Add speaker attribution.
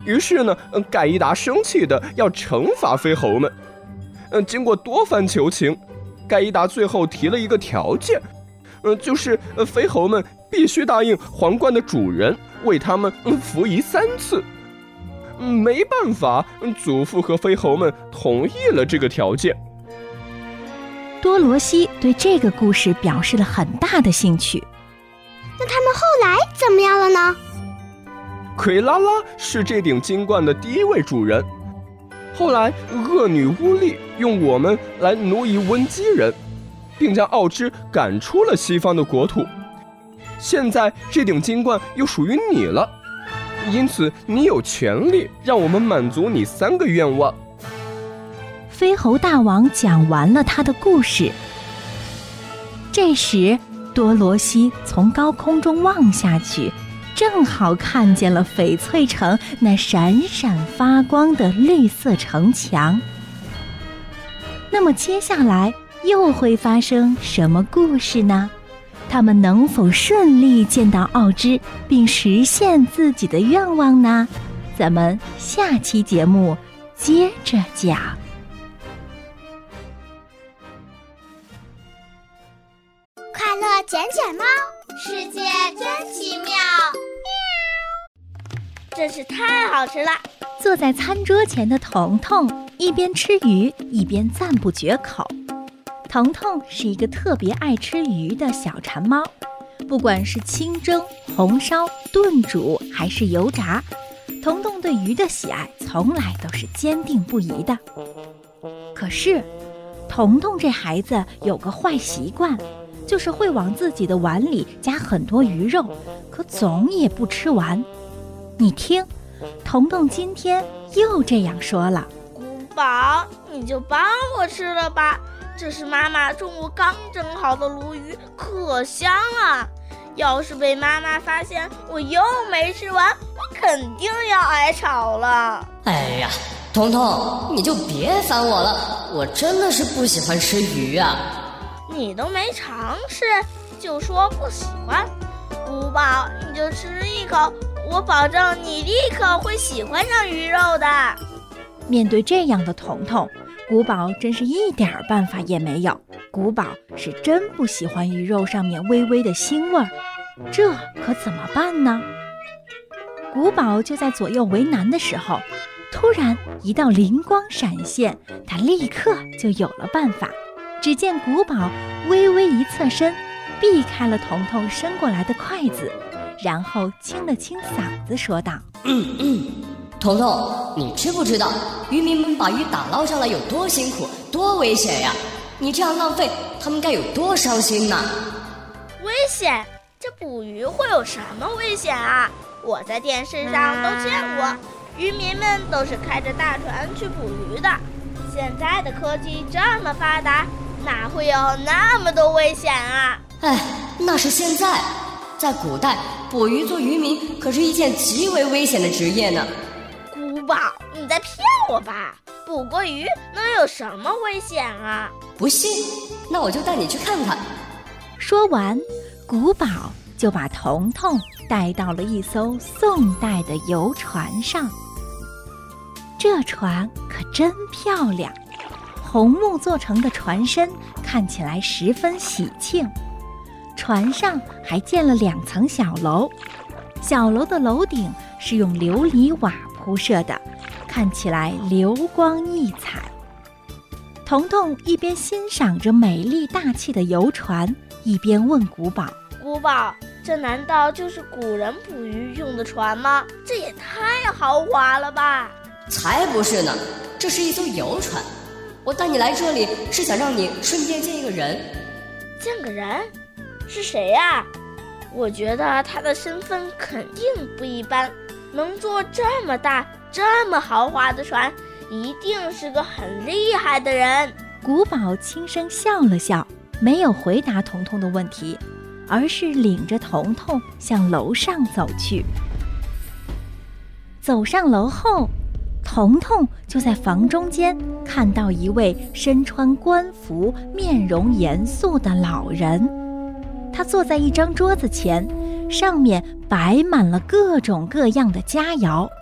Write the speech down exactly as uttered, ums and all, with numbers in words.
Speaker 1: 于是呢，盖伊达生气的要惩罚飞猴们。嗯，经过多番求情，盖伊达最后提了一个条件，嗯，就是飞猴们必须答应皇冠的主人为他们服役三次。嗯，没办法，祖父和飞猴们同意了这个条件。
Speaker 2: 多罗西对这个故事表示了很大的兴趣。
Speaker 3: 那他们后来怎么样了呢？
Speaker 1: 奎拉拉是这顶金冠的第一位主人，后来恶女巫力用我们来奴役温基人，并将奥芝赶出了西方的国土。现在这顶金冠又属于你了，因此你有权利让我们满足你三个愿望。
Speaker 2: 飞猴大王讲完了他的故事。这时多罗西从高空中望下去，正好看见了翡翠城那闪闪发光的绿色城墙。那么接下来又会发生什么故事呢？他们能否顺利见到奥芝并实现自己的愿望呢？咱们下期节目接着讲。
Speaker 3: 快乐捡捡猫，世界真奇妙。
Speaker 4: 真是太好吃了！
Speaker 2: 坐在餐桌前的彤彤一边吃鱼一边赞不绝口。彤彤是一个特别爱吃鱼的小馋猫，不管是清蒸、红烧、炖煮还是油炸，彤彤对鱼的喜爱从来都是坚定不移的。可是彤彤这孩子有个坏习惯，就是会往自己的碗里加很多鱼肉，可总也不吃完。你听，彤彤今天又这样说了：
Speaker 4: 古堡，你就帮我吃了吧，这是妈妈中午刚蒸好的鲈鱼，可香啊！要是被妈妈发现我又没吃完，我肯定要挨吵了。
Speaker 5: 哎呀，彤彤，你就别烦我了，我真的是不喜欢吃鱼啊。
Speaker 4: 你都没尝试就说不喜欢，古堡，你就吃一口，我保证你立刻会喜欢上鱼肉的。
Speaker 2: 面对这样的彤彤，古堡真是一点办法也没有。古堡是真不喜欢鱼肉上面微微的腥味儿，这可怎么办呢？古堡就在左右为难的时候，突然一道灵光闪现，他立刻就有了办法。只见古堡微微一侧身，避开了彤彤伸过来的筷子，然后清了清嗓子说道：
Speaker 5: 嗯嗯，彤彤，你知不知道渔民们把鱼打捞上来有多辛苦多危险呀？你这样浪费，他们该有多伤心呢？
Speaker 4: 危险？这捕鱼会有什么危险啊？我在电视上都见过，渔民们都是开着大船去捕鱼的。现在的科技这么发达，哪会有那么多危险啊？
Speaker 5: 哎，那是现在，在古代捕鱼做渔民可是一件极为危险的职业呢。
Speaker 4: 古堡，你在骗我吧？捕过鱼能有什么危险啊？
Speaker 5: 不信，那我就带你去看看。
Speaker 2: 说完，古堡就把彤彤带到了一艘宋代的游船上。这船可真漂亮，红木做成的船身看起来十分喜庆。船上还建了两层小楼，小楼的楼顶是用琉璃瓦铺设的，看起来流光溢彩。彤彤一边欣赏着美丽大气的游船，一边问古堡：
Speaker 4: 古堡，这难道就是古人捕鱼用的船吗？这也太豪华了吧！
Speaker 5: 才不是呢，这是一艘游船。我带你来这里是想让你顺便见一个人。
Speaker 4: 见个人？是谁呀？我觉得他的身份肯定不一般，能坐这么大这么豪华的船，一定是个很厉害的人。
Speaker 2: 古堡轻声笑了笑，没有回答彤彤的问题，而是领着彤彤向楼上走去。走上楼后，彤彤就在房中间看到一位身穿官服、面容严肃的老人。他坐在一张桌子前，上面摆满了各种各样的佳肴，